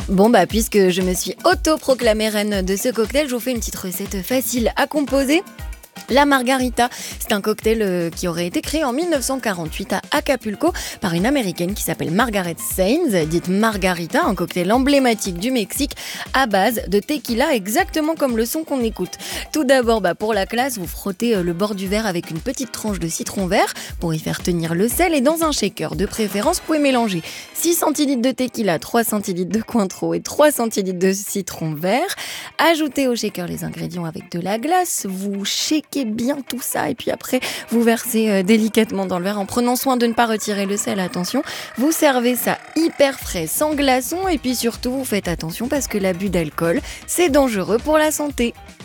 Bon puisque je me suis auto-proclamée reine de ce cocktail, je vous fais une petite recette facile à composer. La margarita, c'est un cocktail qui aurait été créé en 1948 à Acapulco par une américaine qui s'appelle Margaret Saenz, dite Margarita, un cocktail emblématique du Mexique à base de tequila, exactement comme le son qu'on écoute. Tout d'abord, pour la classe, vous frottez le bord du verre avec une petite tranche de citron vert pour y faire tenir le sel, et dans un shaker de préférence, vous pouvez mélanger 6 centilitres de tequila, 3 centilitres de Cointreau et 3 centilitres de citron vert. Ajoutez au shaker les ingrédients avec de la glace, vous shakez bien tout ça et puis après vous versez délicatement dans le verre en prenant soin de ne pas retirer le sel, attention. Vous servez ça hyper frais, sans glaçons, et puis surtout vous faites attention parce que l'abus d'alcool c'est dangereux pour la santé.